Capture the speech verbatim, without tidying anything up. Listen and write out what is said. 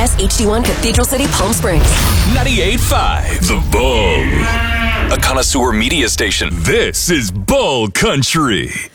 S H D one Cathedral City, Palm Springs. ninety-eight point five The Bull. A connoisseur media station. This is Bull Country.